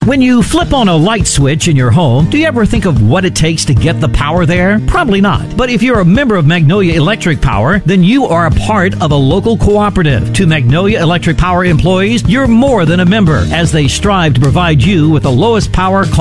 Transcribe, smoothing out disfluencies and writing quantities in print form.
When you flip on a light switch in your home, do you ever think of what it takes to get the power there? Probably not. But if you're a member of Magnolia Electric Power, then you are a part of a local cooperative. To Magnolia Electric Power employees, you're more than a member, as they strive to provide you with the lowest power